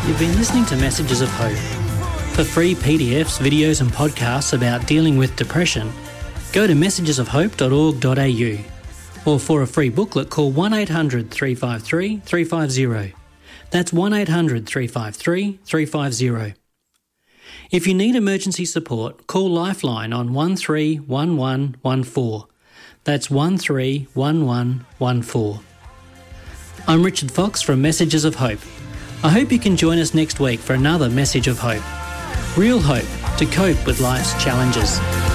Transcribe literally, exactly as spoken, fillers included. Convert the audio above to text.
You've been listening to Messages of Hope. For free P D Fs, videos and podcasts about dealing with depression, go to messages of hope dot org dot a u. Or for a free booklet, call one eight hundred three five three three five zero. That's one eight hundred three five three three five zero. If you need emergency support, call Lifeline on one three one one one four. That's one three one one one four. I'm Richard Fox from Messages of Hope. I hope you can join us next week for another Message of Hope. Real hope to cope with life's challenges.